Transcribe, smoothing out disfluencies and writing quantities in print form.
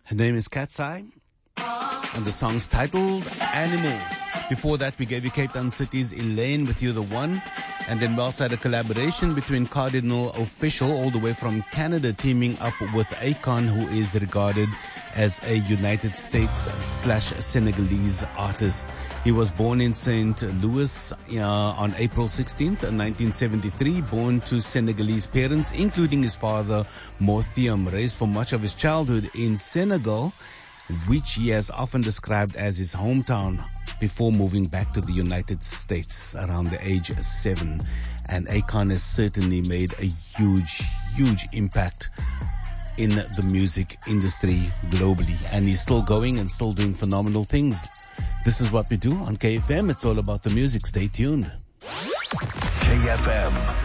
Her name is Katsai, and the song's titled Animal. Before that, we gave you Cape Town City's Elaine with You the One. And then we also had a collaboration between Cardinal Official, all the way from Canada, teaming up with Akon, who is regarded as a United States/Senegalese artist. He was born in St. Louis on April 16th, 1973, born to Senegalese parents, including his father, Morthiam, raised for much of his childhood in Senegal, which he has often described as his hometown, before moving back to the United States around the age of 7. And Akon has certainly made a huge impact in the music industry globally. And he's still going and still doing phenomenal things. This is what we do on KFM. It's all about the music. Stay tuned. KFM.